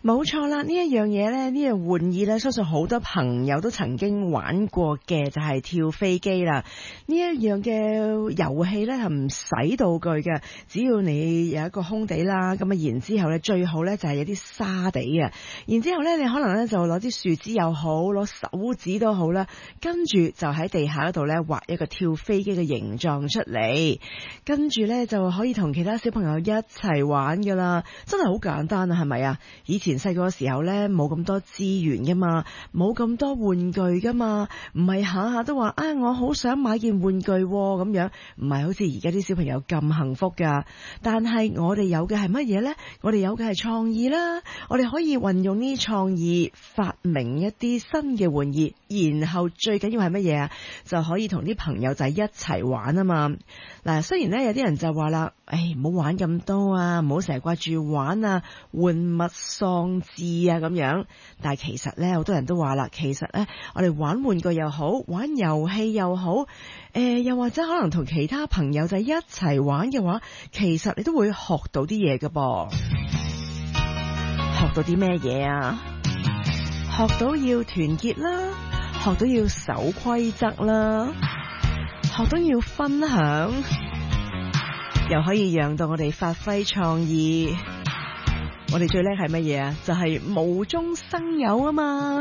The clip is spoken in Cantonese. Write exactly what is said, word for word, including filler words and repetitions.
冇錯啦，呢一樣嘢呢，呢樣玩意呢，相信好多朋友都曾經玩過嘅，就係跳飛機啦。呢一樣嘅遊戲呢，係唔使道具嘅，只要你有一個空地啦，咁啊然之後呢，最好呢就係有啲沙地嘅，然之後呢，你可能呢就攞啲樹枝又好，攞手指都好啦，跟住就喺地下嗰度呢畫一個跳飛機嘅形狀出嚟，跟住呢就可以同其他小朋友一齊玩噶啦，真係好簡單啊，係咪啊？以前細個嘅時候呢，冇咁多資源噶嘛，冇咁多玩具噶嘛，唔係下下都話啊，我好想買件玩具咁樣，唔係好似而家啲小朋友咁幸福噶。但係我哋有嘅係乜嘢呢？我哋有嘅係創意啦，我哋可以運用呢啲創意發明一啲新嘅玩意，然後最緊要係乜嘢啊？就可以同啲朋友仔一齊玩啊嘛。嗱，雖然呢，有啲人就話啦，誒，唔好玩咁多啊，唔好成日掛住玩啊，玩物喪志啊咁樣。但係其實呢，好多人都話啦，其實呢，我哋玩玩具又好，玩遊戲又好，誒、呃，又或者可能同其他朋友仔一齊玩嘅話，其實你都會學到啲嘢㗎噃。學到啲咩嘢啊？學到要團結啦，學到要守規則啦，學到要分享，又可以讓到我哋發揮創意。我哋最叻係乜嘢啊？就係無中生有啊嘛。